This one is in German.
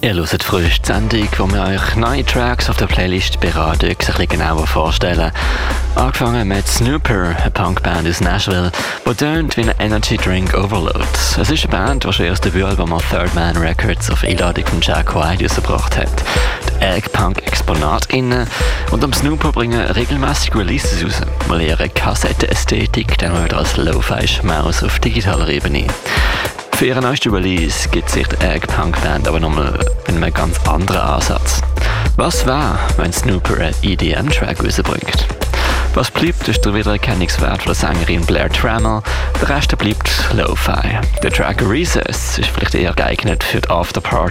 Ihr hört frisch die Sendung, wo wir euch neue Tracks auf der Playlist beraten, sich ein bisschen genauer vorstellen. Angefangen mit Snooper, eine Punkband aus Nashville, die tönt wie ein Energy Drink Overload. Es ist eine Band, die schon ihr Debütalbum auf Third Man Records auf Einladung von Jack White rausgebracht hat. Die Egg-Punk-ExponatInnen und am Snooper bringen regelmäßig Releases raus, weil ihre Kassettenästhetik dann wieder als Lo-Fi-Schmaus auf digitaler Ebene. Für ihren neuesten Release gibt sich die Egg-Punk-Band aber nochmal mit einem ganz anderen Ansatz. Was wäre, wenn Snooper einen EDM-Track rausbringt? Was bleibt, ist der Wiedererkennungswert von der Sängerin Blair Trammell, der Rest bleibt Lo-Fi. Der Track Recess ist vielleicht eher geeignet für die Afterparty